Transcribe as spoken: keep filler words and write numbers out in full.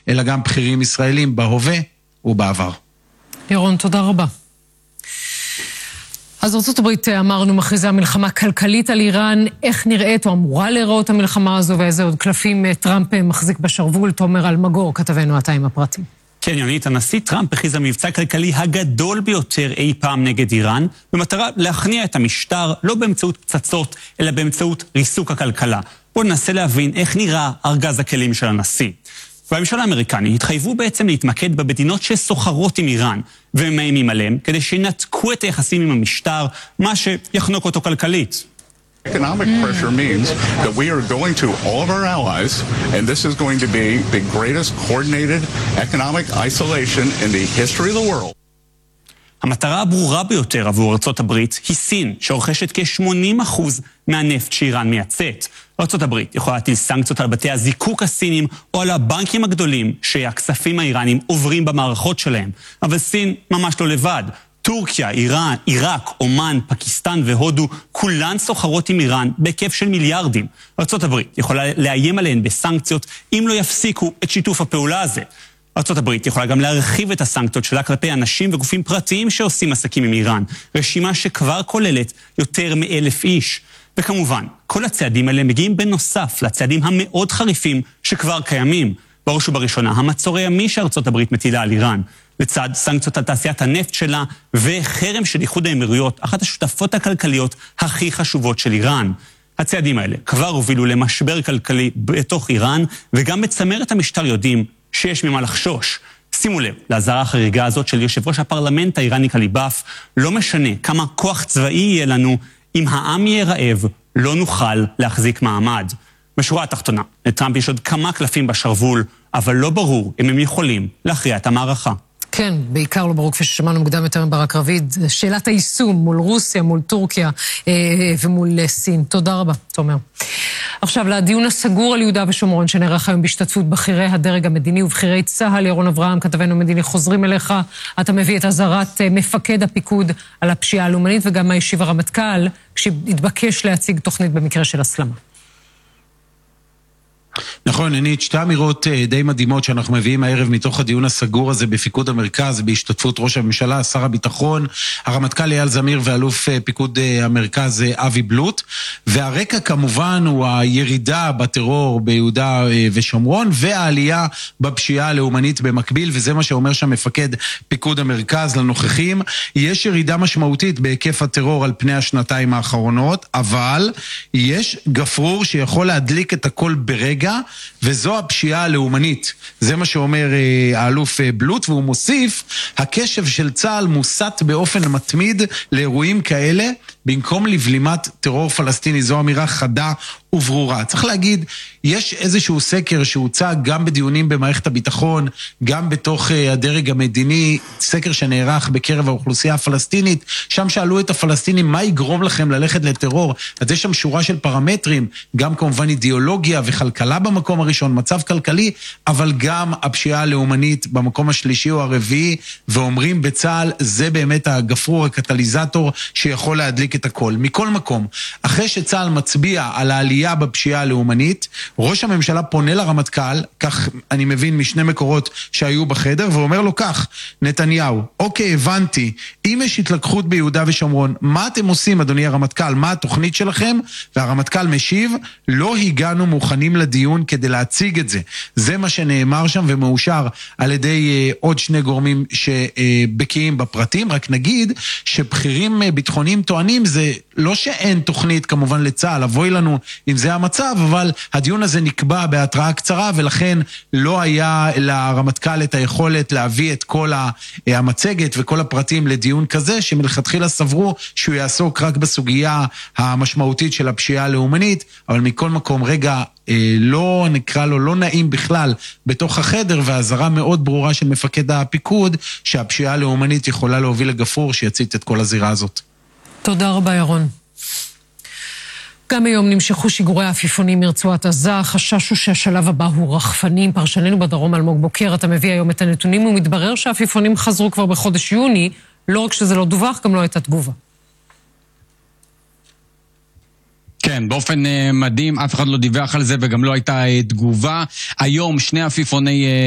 אלא גם בכירים ישראלים בהווה ובעבר. ירון, תודה רבה. אז ארצות הברית, אמרנו, מכריזה מלחמה כלכלית על איראן. איך נראית או אמורה להיראות המלחמה הזו, ואיזה עוד קלפים טראמפ מחזיק בשרוול? תומר אלמגור, כתבנו אתה עם הפרטים. כן, יונית, הנשיא טראמפ הכריז על מבצע כלכלי הגדול ביותר אי פעם נגד איראן, במטרה להכניע את המשטר לא באמצעות פצצות, אלא באמצעות ריסוק הכלכלה. בואו ננסה להבין איך נראה ארגז הכלים של הנשיא. והממשל האמריקני התחייבו בעצם להתמקד במדינות שסוחרות עם איראן ומאיימים עליהם, כדי שינתקו את היחסים עם המשטר, מה שיחנוק אותו כלכלית. Economic pressure means that we are going to all of our allies, and this is going to be the greatest coordinated economic isolation in the history of the world. המטרה הברורה ביותר עבור ארצות הברית היא סין, שרוכשת כ-שמונים אחוז מהנפט שאיראן מייצאת. ארצות הברית יכולה להטיל סנקציות על בתי הזיקוק הסינים או על הבנקים הגדולים שהכספים האיראנים עוברים במערכות שלהם. אבל סין ממש לא לבד. טורקיה, איראן, עיראק, אומן, פקיסטן והודו, כולן סוחרות עם איראן בהיקף של מיליארדים. ארצות הברית יכולה לאיים עליהן בסנקציות אם לא יפסיקו את שיתוף הפעולה הזה. ארצות הברית יכולה גם להרחיב את הסנקציות שלה כלפי אנשים וגופים פרטיים שעושים עסקים עם איראן, רשימה שכבר כוללת יותר מאלף איש. וכמובן, כל הצעדים האלה מגיעים בנוסף לצעדים המאוד חריפים שכבר קיימים. בראש ובראשונה, המצור הימי שארצות הברית מטילה על איראן, לצד סנקציות על תעשיית הנפט שלה וחרם של איחוד האמירויות, אחת השותפות הכלכליות הכי חשובות של איראן. הצעדים האלה כבר הובילו למשבר כלכלי בתוך איראן, וגם בצמרת המשטר יודעים שיש ממה לחשוש. שימו לב, לאזהרה החריגה הזאת של יושב ראש הפרלמנט האיראני קליבאף, לא משנה כמה כוח צבאי יהיה לנו, אם העם יהיה רעב, לא נוכל להחזיק מעמד. בשורה התחתונה, לטראמפ יש עוד כמה קלפים בשרוול, אבל לא ברור אם הם יכולים להכריע את המערכה. כן, בעיקר לא ברור, כפי ששמענו מוקדם יותר מברק רביד, שאלת היישום מול רוסיה, מול טורקיה אה, ומול סין. תודה רבה, תומר. עכשיו, לדיון הסגור על יהודה ושומרון, שנערך היום בהשתתפות בכירי הדרג המדיני ובכירי צה"ל, ירון אברהם, כתבנו מדיני, חוזרים אליך. אתה מביא את אזהרת מפקד הפיקוד על הפשיעה הלאומנית, וגם מה השיב הרמטכ"ל, כשהתבקש להציג תוכנית במקרה של הסלמה. נכון, אני את שתי אמירות די מדהימות שאנחנו מביאים הערב מתוך הדיון הסגור הזה בפיקוד המרכז, בהשתתפות ראש הממשלה, שר הביטחון, הרמטכ"ל אייל זמיר ואלוף פיקוד המרכז אבי בלוט, והרקע כמובן הוא הירידה בטרור ביהודה ושומרון, והעלייה בפשיעה הלאומנית במקביל, וזה מה שאומר שם מפקד פיקוד המרכז לנוכחים. יש ירידה משמעותית בהיקף הטרור על פני השנתיים האחרונות, אבל יש גפרור שיכול להדליק את הכל ברגע, וזו הפשיעה הלאומנית. זה מה שאומר אה, האלוף אה, בלוט, והוא מוסיף, הקשב של צה"ל מוסט באופן מתמיד לאירועים כאלה, במקום לבלימת טרור פלסטיני. זו אמירה חדה וברורה. צריך להגיד, יש איזשהו סקר שהוצג גם בדיונים במערכת הביטחון, גם בתוך uh, הדרג המדיני, סקר שנערך בקרב האוכלוסייה הפלסטינית, שם שאלו את הפלסטינים, מה יגרום לכם ללכת לטרור? אז יש שם שורה של פרמטרים, גם כמובן אידיאולוגיה וכלכלה במקום הראשון, מצב כלכלי, אבל גם הפשיעה הלאומנית במקום השלישי או הרביעי, ואומרים בצה"ל, זה באמת הגפרור, הקטליזטור שיכול להדליק את הכל. מכל מקום, אחרי שצה"ל מצביע על העלייה בפשיעה הלאומנית, ראש הממשלה פונה לרמטכ"ל, כך אני מבין משני מקורות שהיו בחדר, ואומר לו כך, נתניהו, אוקיי, הבנתי, אם יש התלקחות ביהודה ושומרון, מה אתם עושים, אדוני הרמטכ"ל? מה התוכנית שלכם? והרמטכ"ל משיב, לא הגענו מוכנים לדיון כדי להציג את זה. זה מה שנאמר שם ומאושר על ידי אה, עוד שני גורמים שבקיאים בפרטים. רק נגיד שבכירים ביטחוניים טוענים, זה לא שאין תוכנית כמובן לצה"ל, אבוי לנו אם זה המצב, אבל הדיון הזה נקבע בהתראה קצרה, ולכן לא היה לרמטכ"ל את היכולת להביא את כל המצגת וכל הפרטים לדיון כזה, שמלכתחילה סברו שהוא יעסוק רק בסוגיה המשמעותית של הפשיעה הלאומנית, אבל מכל מקום רגע לא נקרא לו, לא נעים בכלל בתוך החדר, והזרה מאוד ברורה של מפקד הפיקוד, שהפשיעה הלאומנית יכולה להוביל לגפרור שיצית את כל הזירה הזאת. תודה רבה ירון. גם היום נמשכו שיגורי העפיפונים מרצועת עזה, חשש הוא שהשלב הבא הוא רחפנים. פרשננו בדרום אלמוג בוקר, אתה מביא היום את הנתונים, ומתברר שהעפיפונים חזרו כבר בחודש יוני, לא רק שזה לא דווח, גם לא הייתה תגובה. כן, באופן מדהים, אף אחד לא דיווח על זה וגם לא הייתה תגובה. היום שני עפיפוני